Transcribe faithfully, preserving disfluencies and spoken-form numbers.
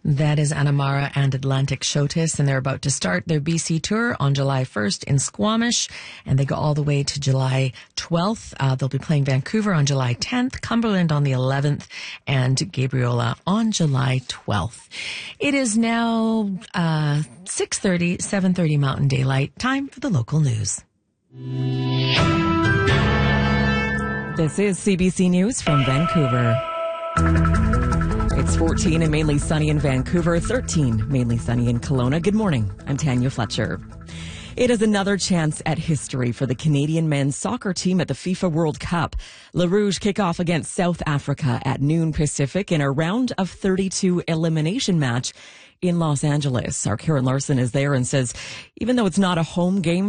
That is Anamara and Atlantic Shotis, and they're about to start their B C tour on July first in Squamish, and they go all the way to July twelfth. Uh, they'll be playing Vancouver on July tenth, Cumberland on the eleventh, and Gabriola on July twelfth. It is now uh, six thirty, seven thirty Mountain Daylight. Time for the local news. This is C B C News from Vancouver. It's fourteen and mainly sunny in Vancouver, thirteen mainly sunny in Kelowna. Good morning. I'm Tanya Fletcher. It is another chance at history for the Canadian men's soccer team at the FIFA World Cup. Le Rouge kick off against South Africa at noon Pacific in a round of thirty-two elimination match in Los Angeles. Our Karen Larson is there and says, even though it's not a home game